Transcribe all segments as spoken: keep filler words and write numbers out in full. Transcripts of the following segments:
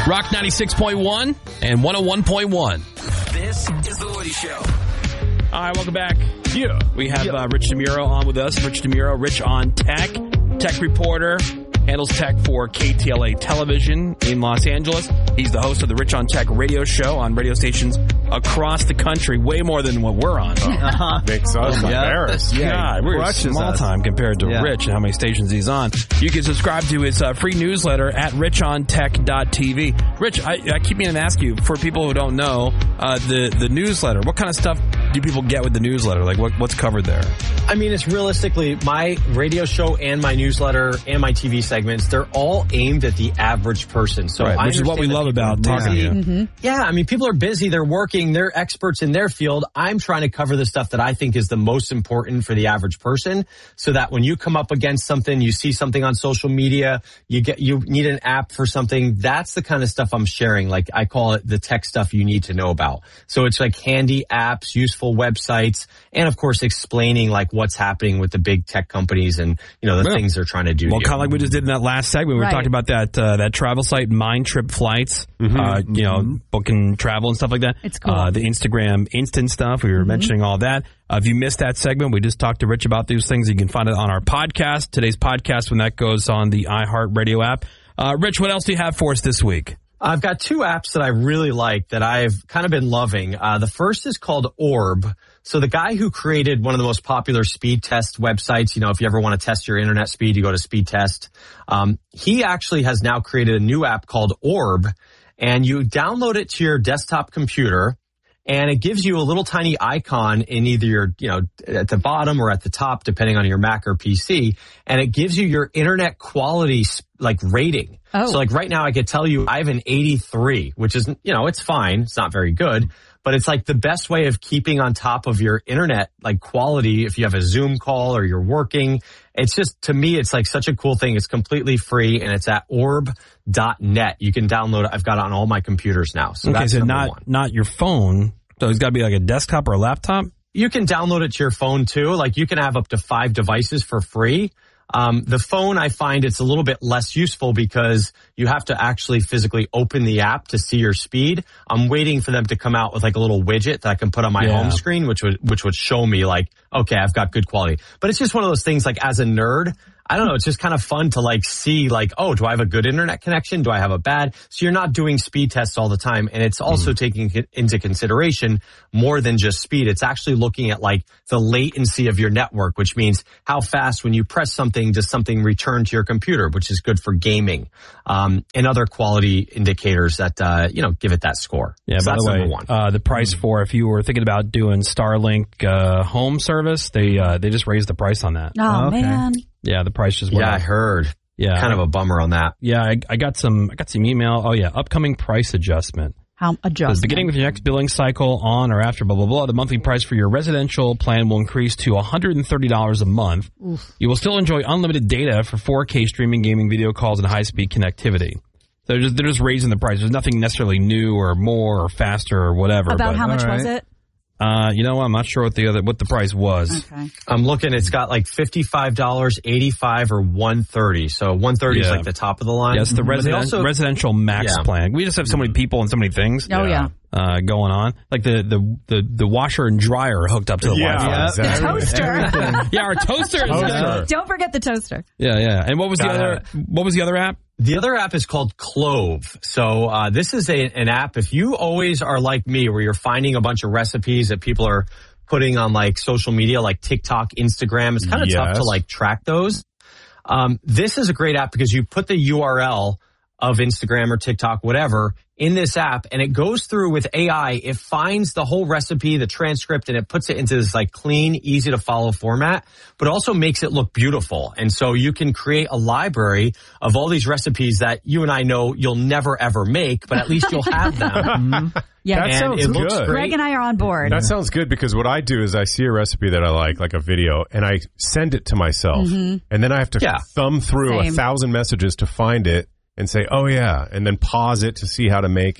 Rock ninety-six point one and one oh one point one. This is The Woody Show. All right, welcome back. Yeah. We have uh, Rich DeMuro on with us. Rich DeMuro, Rich on Tech, tech reporter, handles tech for K T L A Television in Los Angeles. He's the host of the Rich on Tech radio show on radio stations across the country, way more than what we're on. Uh-huh. Makes us embarrassed. Yeah, God, we're small us. time compared to yeah. Rich and how many stations he's on. You can subscribe to his uh, free newsletter at rich on tech dot t v. Rich, I, I keep meaning to ask you, for people who don't know, uh, the, the newsletter, what kind of stuff do people get with the newsletter? Like, what, what's covered there? I mean, it's realistically my radio show and my newsletter and my T V segments, they're all aimed at the average person. So right, I which is what we love about talking to you. Mm-hmm. Yeah, I mean, people are busy, they're working, they're experts in their field. I'm trying to cover the stuff that I think is the most important for the average person, so that when you come up against something, you see something on social media, you get you need an app for something, that's the kind of stuff I'm sharing. Like, I call it the tech stuff you need to know about. So it's like handy apps, useful websites, and of course explaining like what's happening with the big tech companies and, you know, the yeah. things they're trying to do. Well, kind of like we just did in that last segment. We right. were talking about that uh, that travel site, Mind Trip Flights, mm-hmm. uh, you know, mm-hmm. booking travel and stuff like that. It's cool. Uh, the Instagram instant stuff, we were mm-hmm. mentioning all that. Uh, if you missed that segment, we just talked to Rich about these things. You can find it on our podcast, today's podcast, when that goes on the iHeartRadio app. Uh, Rich, what else do you have for us this week? I've got two apps that I really like that I've kind of been loving. Uh, the first is called Orb. So the guy who created one of the most popular speed test websites, you know, if you ever want to test your internet speed, you go to Speed Test. Um, he actually has now created a new app called Orb, and you download it to your desktop computer, and it gives you a little tiny icon in either your, you know, at the bottom or at the top, depending on your Mac or P C, and it gives you your internet quality, like, rating. Oh. So, like, right now I could tell you I have an eighty-three, which is, you know, it's fine. It's not very good. But it's like the best way of keeping on top of your internet, like, quality if you have a Zoom call or you're working. It's just, to me, it's like such a cool thing. It's completely free, and it's at orb dot net. You can download it. I've got it on all my computers now. So okay, that's so number not, one. not your phone. So it's got to be like a desktop or a laptop? You can download it to your phone, too. Like, you can have up to five devices for free. Um, the phone, I find it's a little bit less useful because you have to actually physically open the app to see your speed. I'm waiting for them to come out with like a little widget that I can put on my yeah. home screen, which would, which would show me like, okay, I've got good quality. But it's just one of those things, like, as a nerd, I don't know, it's just kind of fun to like see like, oh, do I have a good internet connection? Do I have a bad? So you're not doing speed tests all the time. And it's also mm. taking into consideration more than just speed. It's actually looking at like the latency of your network, which means how fast when you press something, does something return to your computer, which is good for gaming, um, and other quality indicators that, uh, you know, give it that score. Yeah, so by that's the way, number one. Uh, the price for, if you were thinking about doing Starlink uh, home service, they uh, they just raised the price on that. Oh, okay. man. Yeah, the price just went Yeah, up. I heard. Yeah, kind of a bummer on that. Yeah, I, I got some. I got some email. Oh yeah, upcoming price adjustment. How adjustment? Beginning with your next billing cycle, on or after blah blah blah, the monthly price for your residential plan will increase to one hundred thirty dollars a month. Oof. You will still enjoy unlimited data for four K streaming, gaming, video calls, and high speed connectivity. So they're just, they're just raising the price. There's nothing necessarily new or more or faster or whatever. About but, how much right. was it? Uh, you know, I'm not sure what the other what the price was. Okay. I'm looking. It's got like fifty-five dollars, eighty-five dollars, or one hundred thirty dollars. So one hundred thirty dollars yeah. is like the top of the line. Yes, the resident, also, residential max yeah. plan. We just have so many people and so many things. Oh yeah. Uh, going on, like the, the, the, the washer and dryer are hooked up to the yeah, Wi-Fi. Yeah, exactly. The toaster. yeah, our toaster. Is toaster. Don't forget the toaster. Yeah, yeah. And what was the Got other? it. What was the other app? The other app is called Clove. So uh, this is a, an app. If you always are like me, where you're finding a bunch of recipes that people are putting on like social media, like TikTok, Instagram, it's kind of yes. tough to like track those. Um, this is a great app because you put the U R L of Instagram or TikTok, whatever, in this app, and it goes through with A I. It finds the whole recipe, the transcript, and it puts it into this like clean, easy to follow format, but also makes it look beautiful. And so you can create a library of all these recipes that you and I know you'll never ever make, but at least you'll have them. Mm-hmm. Yeah, that and sounds it looks good. great. Greg and I are on board. That sounds good because what I do is I see a recipe that I like, like a video, and I send it to myself, mm-hmm. and then I have to yeah. thumb through Same. a thousand messages to find it and say, oh yeah, and then pause it to see how to make it.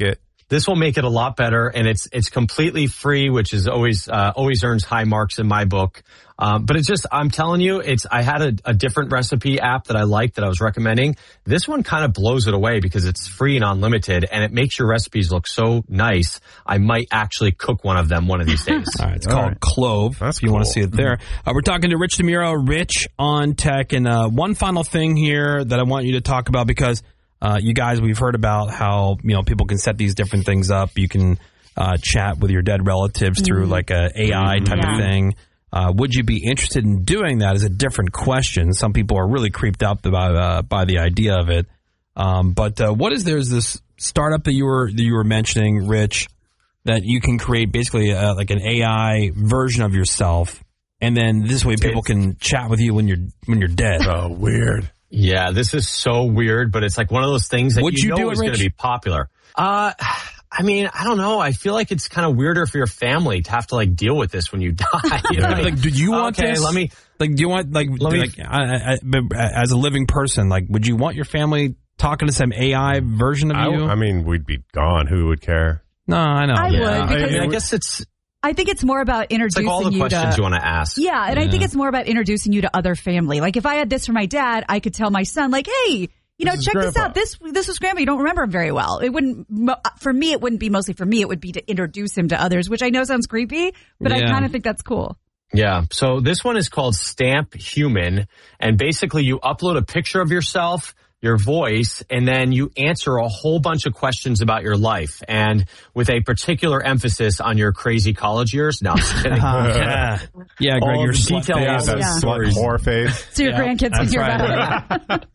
This will make it a lot better, and it's it's completely free, which is always uh, always earns high marks in my book. Um, but it's just, I'm telling you, it's. I had a, a different recipe app that I liked that I was recommending. This one kind of blows it away because it's free and unlimited, and it makes your recipes look so nice. I might actually cook one of them one of these days. All right, it's All called right. Clove. That's if you want to cool. see it there. Uh, we're talking to Rich DeMuro, Rich on Tech, and uh, one final thing here that I want you to talk about because uh, you guys, we've heard about how you know people can set these different things up. You can uh, chat with your dead relatives through like a A I type Yeah. of thing. Uh, would you be interested in doing that is a different question. Some people are really creeped out by, uh, by the idea of it. Um, but uh, what is there's this startup that you were that you were mentioning, Rich, that you can create basically uh, like an A I version of yourself, and then this way people can chat with you when you're when you're dead. Oh, weird. Yeah, this is so weird, but it's like one of those things that Would you, you know do it, is going Rich? to be popular. Uh, I mean, I don't know. I feel like it's kind of weirder for your family to have to like deal with this when you die. You know? Like, do you want okay, this? let me. Like, do you want like, Let me- like I, I, but as a living person, like, would you want your family talking to some A I version of I, you? I mean, we'd be gone. Who would care? no, I know. I Yeah. would, I, because mean, I guess it's I think it's more about it's introducing like all the you questions to. you want to ask. Yeah, and I Yeah. think it's more about introducing you to other family. Like if I had this for my dad, I could tell my son, like, hey, you know, This is check this Grandpa. out. This this was Grandpa. You don't remember him very well. It wouldn't mo- for me. It wouldn't be mostly for me. It would be to introduce him to others, which I know sounds creepy, but I Yeah. kind of think that's cool. Yeah. So this one is called Stamp Human. And basically you upload a picture of yourself, your voice, and then you answer a whole bunch of questions about your life. And with a particular emphasis on your crazy college years. No, I'm just kidding. yeah, yeah, Greg, All your the slut details. Yeah, face. that Yeah. slut whore face. So your Yeah, grandkids can that's hear right. that.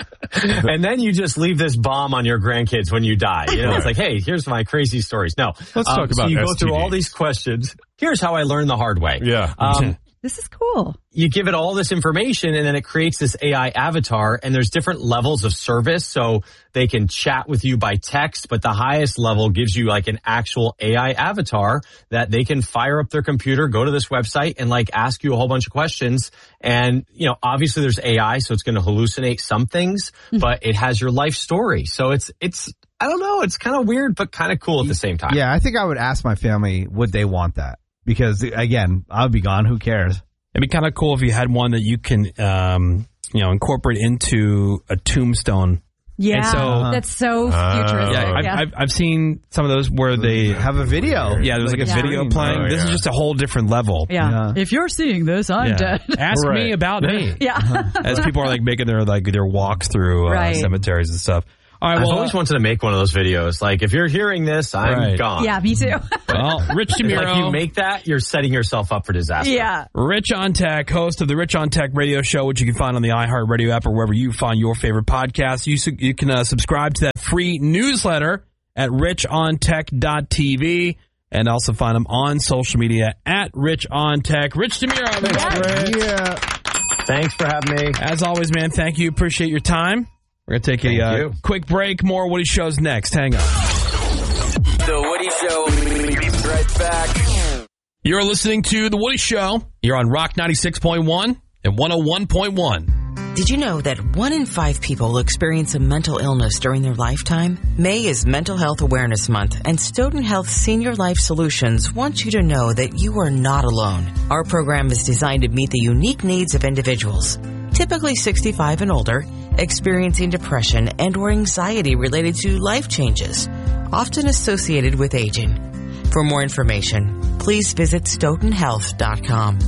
And then you just leave this bomb on your grandkids when you die. You know, it's like, hey, here's my crazy stories. No. Let's Um, talk so about you go S T through all Ds. these questions. Here's how I learned the hard way. Yeah. Um, This is cool. you give it all this information and then it creates this A I avatar, and there's different levels of service. So they can chat with you by text, but the highest level gives you like an actual A I avatar that they can fire up their computer, go to this website and like ask you a whole bunch of questions. And, you know, obviously there's A I, so it's going to hallucinate some things, but it has your life story. So it's, it's, I don't know. It's kind of weird, but kind of cool at the same time. Yeah, I think I would ask my family, would they want that? Because again, I'll be gone. Who cares? It'd be kind of cool if you had one that you can, um, you know, incorporate into a tombstone. Yeah, And so- that's so Uh, futuristic. Yeah, I've, yeah. I've, I've seen some of those where they Have a video. Yeah, there's like a Yeah. video playing. Oh, This is yeah. just a whole different level. yeah. Yeah. If you're seeing this, I'm Yeah. dead. Ask me Right. about me. yeah. As people are like making their like their walks through uh, Right. cemeteries and stuff. All right, I've well, always wanted to make one of those videos. Like, if you're hearing this, I'm Right. gone. Yeah, me too. well, Rich It's like you DeMuro, make that, you're setting yourself up for disaster. yeah. Rich on Tech, host of the Rich on Tech radio show, which you can find on the iHeartRadio app or wherever you find your favorite podcast. You su- you can uh, subscribe to that free newsletter at rich on tech dot t v and also find them on social media at Rich on Tech. Rich DeMuro, thanks, Rich. Yeah. Thanks for having me. As always, man, thank you. Appreciate your time. We're going to take Thank a uh, you. quick break. More Woody Shows next. Hang on. The Woody Show. We'll be right back. You're listening to The Woody Show. You're on Rock ninety-six point one and one oh one point one. Did you know that one in five people will experience a mental illness during their lifetime? May is Mental Health Awareness Month, and Stoughton Health Senior Life Solutions wants you to know that you are not alone. Our program is designed to meet the unique needs of individuals, typically sixty-five and older, experiencing depression and or anxiety related to life changes, often associated with aging. For more information, please visit stoughton health dot com.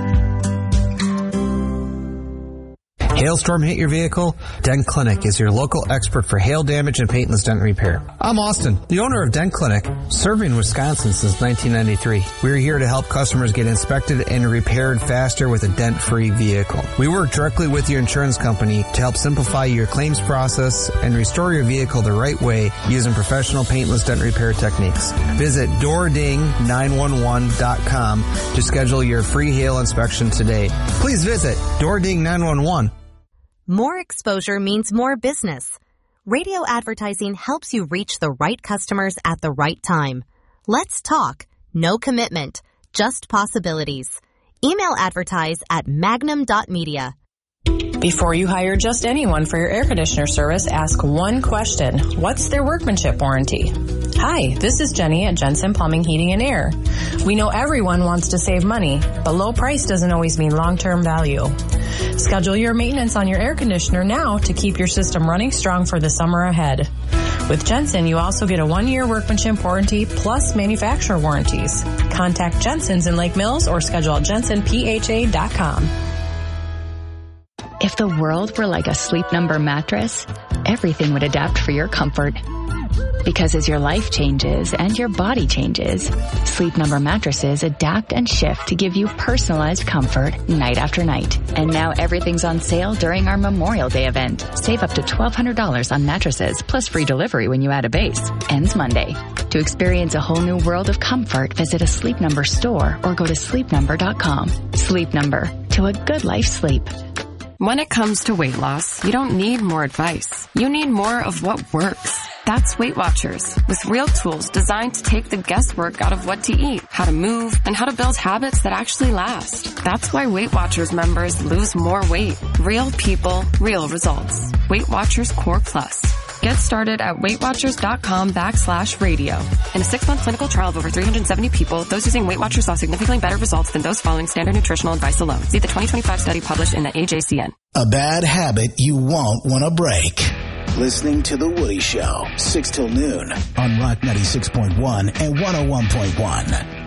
Hailstorm hit your vehicle? Dent Clinic is your local expert for hail damage and paintless dent repair. I'm Austin, the owner of Dent Clinic, serving Wisconsin since nineteen ninety-three. We're here to help customers get inspected and repaired faster with a dent-free vehicle. We work directly with your insurance company to help simplify your claims process and restore your vehicle the right way using professional paintless dent repair techniques. Visit door ding nine one one dot com to schedule your free hail inspection today. Please visit door ding nine one one. More exposure means more business. Radio advertising helps you reach the right customers at the right time. Let's talk. No commitment. Just possibilities. Email advertise at magnum dot media. Before you hire just anyone for your air conditioner service, ask one question. What's their workmanship warranty? Hi, this is Jenny at Jensen Plumbing, Heating, and Air. We know everyone wants to save money, but low price doesn't always mean long-term value. Schedule your maintenance on your air conditioner now to keep your system running strong for the summer ahead. With Jensen, you also get a one-year workmanship warranty plus manufacturer warranties. Contact Jensen's in Lake Mills or schedule at jensen p h a dot com. If the world were like a Sleep Number mattress, everything would adapt for your comfort. Because as your life changes and your body changes, Sleep Number mattresses adapt and shift to give you personalized comfort night after night. And now everything's on sale during our Memorial Day event. Save up to twelve hundred dollars on mattresses plus free delivery when you add a base. Ends Monday. To experience a whole new world of comfort, visit a Sleep Number store or go to sleep number dot com. Sleep Number. To a good life sleep. When it comes to weight loss, you don't need more advice. You need more of what works. That's Weight Watchers, with real tools designed to take the guesswork out of what to eat, how to move, and how to build habits that actually last. That's why Weight Watchers members lose more weight. Real people, real results. Weight Watchers Core Plus. Get started at weightwatchers.com backslash radio. In a six-month clinical trial of over three hundred seventy people, those using Weight Watchers saw significantly better results than those following standard nutritional advice alone. See the twenty twenty-five study published in the A J C N. A bad habit you won't want to break. Listening to The Woody Show, six till noon on Rock ninety-six point one and one oh one point one.